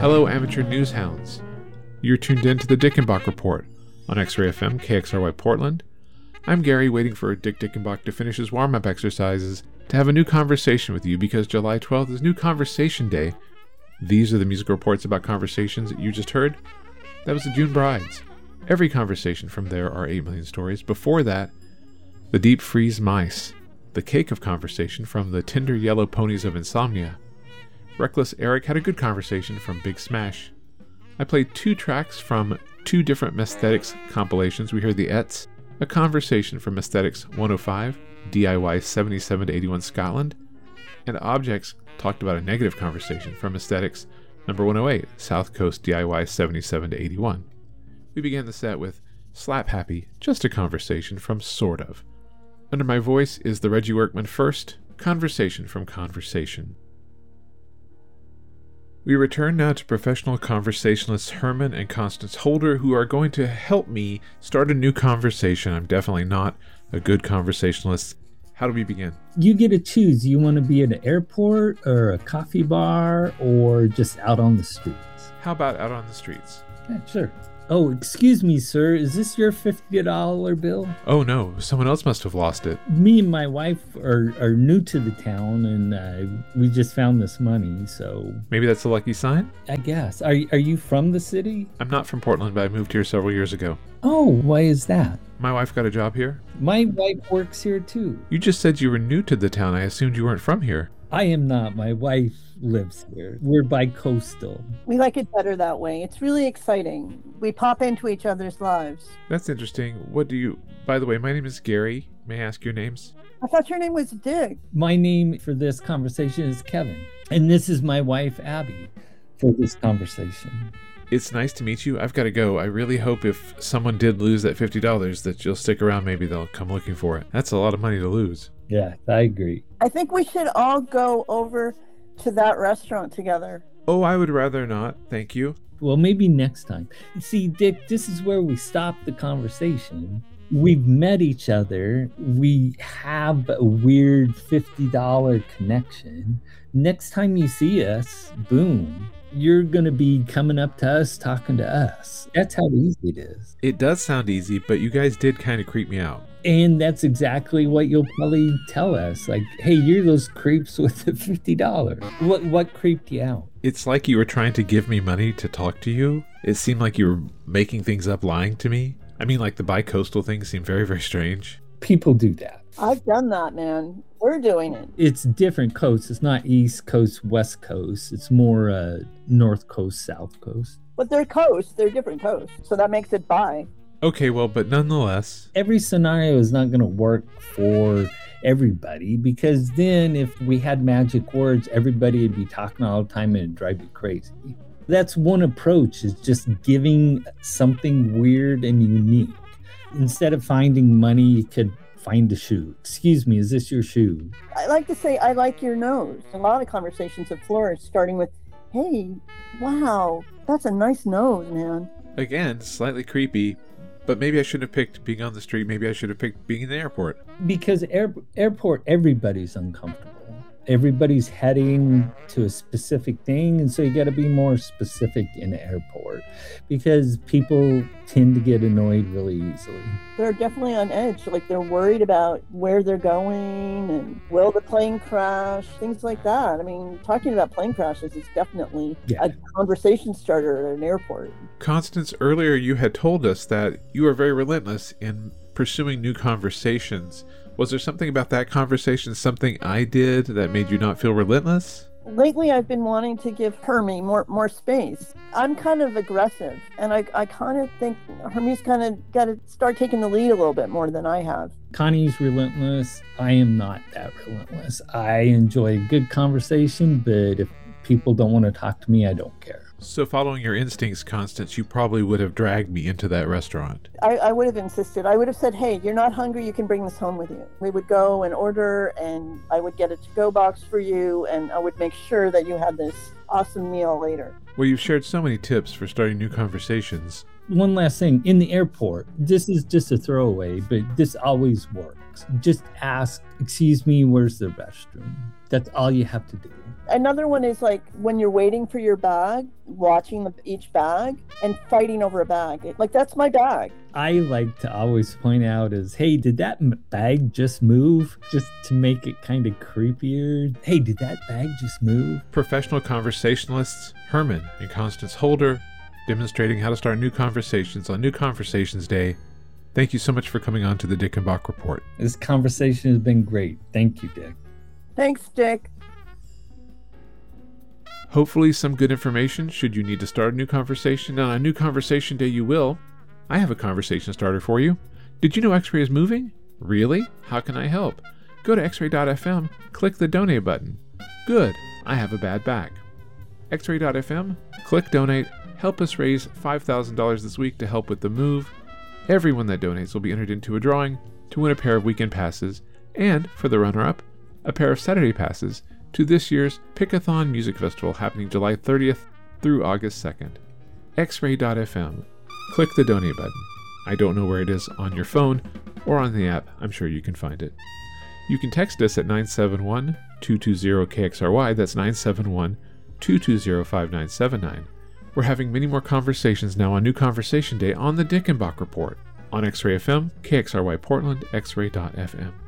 Hello, amateur news hounds. You're tuned in to the Dickenbach Report on X-Ray FM, KXRY Portland. I'm Gary, waiting for Dick Dickenbach to finish his warm-up exercises to have a new conversation with you because July 12th is New Conversation Day. These are the music reports about conversations that you just heard. That was the June Brides. Every conversation from there are 8 million stories. Before that, the Deep Freeze Mice, the cake of conversation from the Tinder Yellow Ponies of Insomnia. Reckless Eric had a good conversation from Big Smash. I played 2 tracks from 2 different Mesthetics compilations. We heard The Ets, a conversation from Mesthetics 105, DIY 77 to 81 Scotland, and Objects talked about a negative conversation from Mesthetics number 108, South Coast DIY 77 to 81. We began the set with Slap Happy, just a conversation from Sort of. Under my voice is the Reggie Workman first, Conversation from Conversation. We return now to professional conversationalists Herman and Constance Holder, who are going to help me start a new conversation. I'm definitely not a good conversationalist. How do we begin? You get to choose. You want to be at an airport or a coffee bar or just out on the streets? How about out on the streets? Yeah, sure. Oh, excuse me, sir. Is this your $50 bill? Oh, no. Someone else must have lost it. Me and my wife are new to the town, and we just found this money, so... Maybe that's a lucky sign? I guess. Are you from the city? I'm not from Portland, but I moved here several years ago. Oh, why is that? My wife got a job here. My wife works here, too. You just said you were new to the town. I assumed you weren't from here. I am not. My wife lives here. We're bi-coastal. We like it better that way. It's really exciting. We pop into each other's lives. That's interesting. By the way, my name is Gary. May I ask your names? I thought your name was Dick. My name for this conversation is Kevin. And this is my wife, Abby, for this conversation. It's nice to meet you. I've got to go. I really hope if someone did lose that $50 that you'll stick around. Maybe they'll come looking for it. That's a lot of money to lose. Yeah, I agree. I think we should all go over to that restaurant together. Oh, I would rather not. Thank you. Well, maybe next time. See, Dick, this is where we stop the conversation. We've met each other. We have a weird $50 connection. Next time you see us, boom, you're going to be coming up to us, talking to us. That's how easy it is. It does sound easy, but you guys did kind of creep me out. And that's exactly what you'll probably tell us. Like, hey, you're those creeps with the $50. What creeped you out? It's like you were trying to give me money to talk to you. It seemed like you were making things up, lying to me. I mean, like the bi-coastal thing seemed very, very strange. People do that. I've done that, man. We're doing it. It's different coasts. It's not East Coast, West Coast. It's more North Coast, South Coast. But they're coasts. They're different coasts. So that makes it bi. Okay, well, but nonetheless. Every scenario is not going to work for everybody, because then if we had magic words, everybody would be talking all the time and it'd drive you crazy. That's one approach, is just giving something weird and unique. Instead of finding money, you could find a shoe. Excuse me, is this your shoe? I like to say, I like your nose. A lot of conversations have flourished, starting with, hey, wow, that's a nice nose, man. Again, slightly creepy. But maybe I shouldn't have picked being on the street. Maybe I should have picked being in the airport. Because airport, everybody's uncomfortable. Everybody's heading to a specific thing. And so you got to be more specific in the airport, because people tend to get annoyed really easily. They're definitely on edge. Like, they're worried about where they're going and will the plane crash, things like that. I mean, talking about plane crashes is definitely a conversation starter at an airport. Constance, earlier you had told us that you are very relentless in pursuing new conversations. Was there something about that conversation, something I did, that made you not feel relentless? Lately, I've been wanting to give Hermie more space. I'm kind of aggressive, and I kind of think Hermie's kind of got to start taking the lead a little bit more than I have. Connie's relentless. I am not that relentless. I enjoy a good conversation, but if people don't want to talk to me, I don't care. So following your instincts, Constance, you probably would have dragged me into that restaurant. I would have insisted. I would have said, hey, you're not hungry, you can bring this home with you. We would go and order, and I would get a to-go box for you, and I would make sure that you had this awesome meal later. Well, you've shared so many tips for starting new conversations. One last thing, in the airport, this is just a throwaway, but this always works. Just ask, excuse me, where's the restroom? That's all you have to do. Another one is like when you're waiting for your bag, watching each bag and fighting over a bag. Like, that's my bag. I like to always point out is, hey, did that bag just move? Just to make it kind of creepier. Hey, did that bag just move? Professional conversationalists Herman and Constance Holder, demonstrating how to start new conversations on New Conversations Day. Thank you so much for coming on to the Dick and Bach Report. This conversation has been great. Thank you, Dick. Thanks, Dick. Hopefully some good information should you need to start a new conversation. And on a New Conversation Day you will. I have a conversation starter for you. Did you know X-Ray is moving? Really? How can I help? Go to xray.fm, click the donate button. Good, I have a bad back. xray.fm, click donate, help us raise $5,000 this week to help with the move. Everyone that donates will be entered into a drawing to win a pair of weekend passes, and, for the runner-up, a pair of Saturday passes to this year's Pickathon Music Festival happening July 30th through August 2nd. xray.fm. Click the donate button. I don't know where it is on your phone or on the app. I'm sure you can find it. You can text us at 971-220-KXRY. That's 971-220-5979. We're having many more conversations now on New Conversation Day on the Dick and Bach Report on X-Ray FM, KXRY Portland, xray.fm.